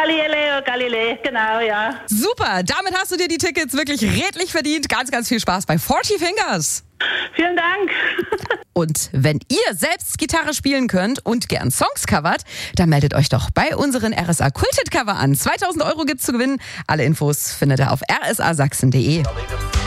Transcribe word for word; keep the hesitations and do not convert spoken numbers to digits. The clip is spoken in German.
Galileo Galilei, genau, ja. Super, damit hast du dir die Tickets wirklich redlich verdient. Ganz, ganz viel Spaß bei Forty Fingers. Vielen Dank. Und wenn ihr selbst Gitarre spielen könnt und gern Songs covert, dann meldet euch doch bei unseren R S A Kulthit Cover an. zweitausend Euro gibt's zu gewinnen. Alle Infos findet ihr auf r s a sachsen punkt d e.